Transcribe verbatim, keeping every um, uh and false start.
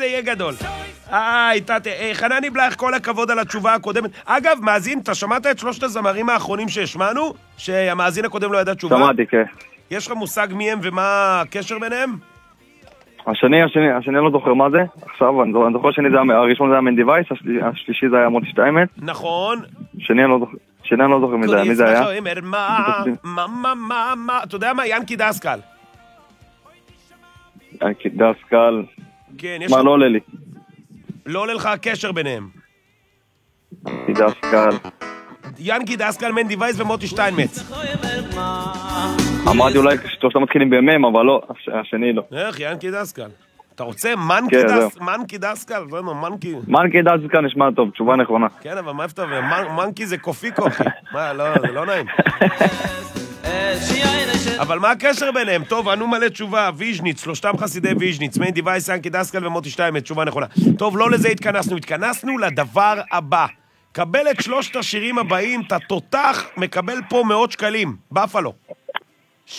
זה יהיה גדול. איי, תת... חנני בלייך, כל הכבוד על התשובה הקודמת. אגב, מאזין, אתה שמעת את שלושת הזמרים האחרונים שהשמענו? שהמאזין הקודם לא ידע תשובה? שמעתי, כן. יש לך מושג מי הם ומה הקשר ביניהם? השני, השני, השני לא זוכר מה זה. עכשיו, אני זוכר השני זה, הראשון זה היה מנדי וייס, השלישי זה היה מוטי שטיימץ. נכון. השני אני לא זוכר, השני אני לא זוכר מי זה היה, מי זה היה? מה, מה, מה, מה, מה, אתה יודע מה? ינקי דסקל. ינקי דסקל. כן, יש... מה, לא עולה לי. לא עולה לך הקשר ביניהם. ינקי דסקל. ינקי דסקל, מנדי וייס ומוטי שטיינמץ. אמרתי אולי שלושתם מתחילים במם, אבל לא, השני לא. איך, ינקי דסקל. אתה רוצה מנקי דסקל? מנקי דסקל? לא יודע, מנקי. מנקי דסקל נשמע טוב, תשובה נכונה. כן, אבל מה אפשר? מנקי זה קופי קופי. מה, לא, זה לא נעים. אבל מה הקשר ביניהם? טוב, ענו מלא תשובה, ויז'ניץ, שלושתם חסידי ויז'ניץ, מנדי וייס, ינקי דסקל ומוטי שטיימץ, תשובה נכונה. טוב, לא לזה התכנסנו, התכנסנו לדבר הבא. קבל את שלושת השירים הבאים, אתה תותח, מקבל פה מאות שקלים, בפלו.